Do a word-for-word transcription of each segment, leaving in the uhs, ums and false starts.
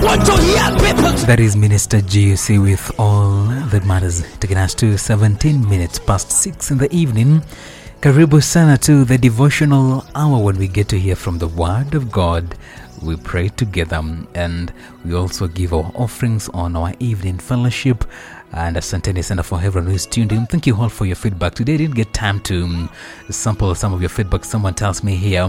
That is Minister G U C with All That Matters, taking us to seventeen minutes past six in the evening. Karibu sana to the devotional hour when we get to hear from the Word of God. We pray together and we also give our offerings on our evening fellowship. And asanteni sana for everyone who is tuned in. Thank you all for your feedback. Today I didn't get time to um, sample some of your feedback. Someone tells me here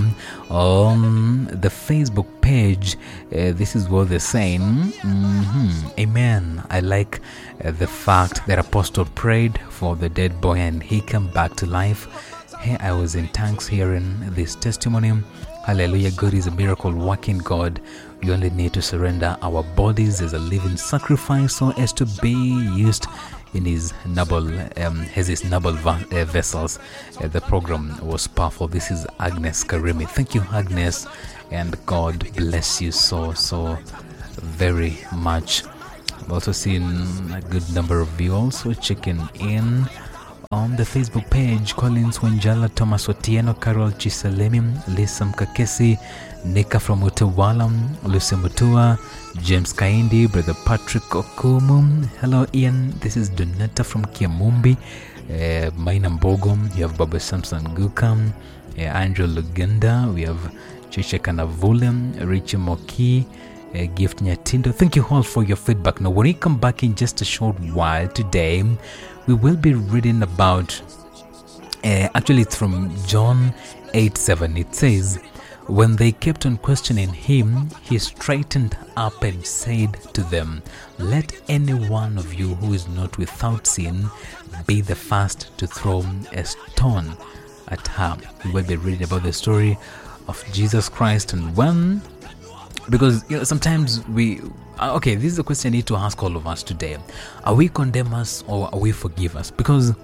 on the Facebook page, uh, this is what they're saying. Mm-hmm. Amen. I like uh, the fact that Apostle prayed for the dead boy and he came back to life. Hey, I was in thanks hearing this testimony. Hallelujah. God is a miracle working God. We only need to surrender our bodies as a living sacrifice so as to be used in his noble, um, as his noble va- uh, vessels. Uh, the program was powerful. This is Agnes Karimi. Thank you, Agnes, and God bless you so, so very much. I've also seen a good number of you also checking in on the Facebook page. Collins Wenjala, Thomas Otieno, Carol Chisalemi, Lisa Mkakesi, Nika from Utawala, Lucy Mutua, James Kaindi, Brother Patrick Okumu. Hello Ian, this is Donetta from Kiamumbi, uh, Maina Mbogom, you have Baba Samson Gukam, uh, Andrew Lugenda, we have Chiche Kanavulem, Richie Moki, uh, Gift Nyatindo. Thank you all for your feedback. Now when we come back in just a short while today, we will be reading about, uh, actually it's from John eight seven. It says, when they kept on questioning him, he straightened up and said to them, let any one of you who is not without sin be the first to throw a stone at her. We will be reading about the story of Jesus Christ. And when, because you know, sometimes we, okay, this is a question I need to ask all of us today. Are we condemners or are we forgivers? Because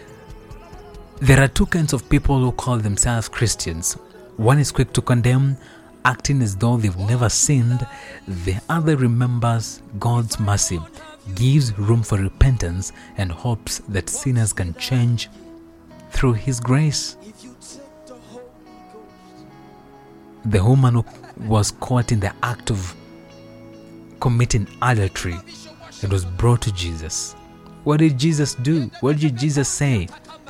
there are two kinds of people who call themselves Christians. One is quick to condemn, acting as though they've never sinned. The other remembers God's mercy, gives room for repentance, and hopes that sinners can change through His grace. The woman who was caught in the act of committing adultery and was brought to Jesus. What did Jesus do? What did Jesus say?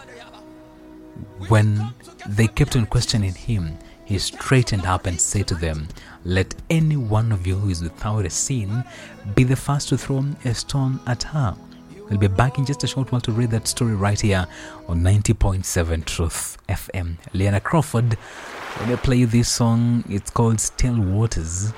When they kept on questioning him, he straightened up and said to them, let any one of you who is without a sin be the first to throw a stone at her. We'll be back in just a short while to read that story right here on ninety point seven Truth F M. Leanna Crawford, when I play this song, it's called Still Waters.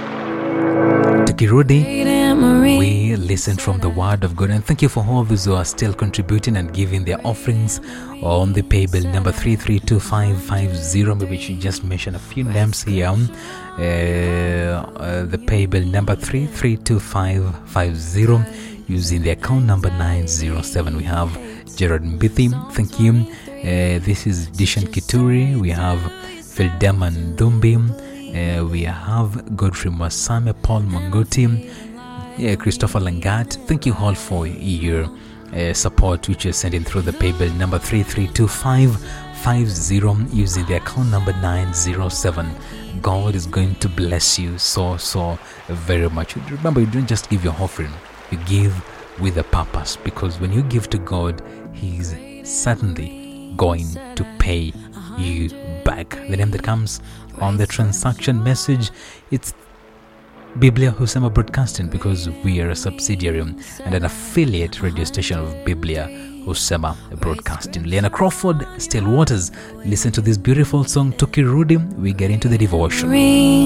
Tukirudi, we listen from the Word of God. And thank you for all those who are still contributing and giving their offerings on the pay bill number three three two five five zero. Maybe we should just mention a few names here. Uh, uh, the pay bill number three three two five five zero using the account number nine zero seven. We have Gerard Mbithi, thank you. Uh, this is Dishan Kituri. We have Fildeman Dumbi. Uh, we have Godfrey Masame, Paul Mangoti, yeah, Christopher Langat. Thank you all for your uh, support, which you're sending through the pay bill number three three two five five zero using the account number nine zero seven. God is going to bless you so, so very much. Remember, you don't just give your offering, you give with a purpose, because when you give to God, He's certainly going to pay you back. The name that comes on the transaction message, it's Biblia Husema Broadcasting, because we are a subsidiary and an affiliate radio station of Biblia Husema Broadcasting. Leanna Crawford, Still Waters. Listen to this beautiful song, Tukirudi. We get into the devotion.